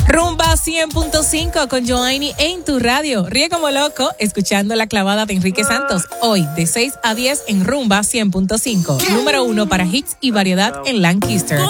Rumba 100.5 con Joanny en tu radio. Ríe como loco escuchando la clavada de Enrique Santos. Hoy de 6 a 10 en Rumba 100.5. Número 1 para hits y variedad en Lancaster.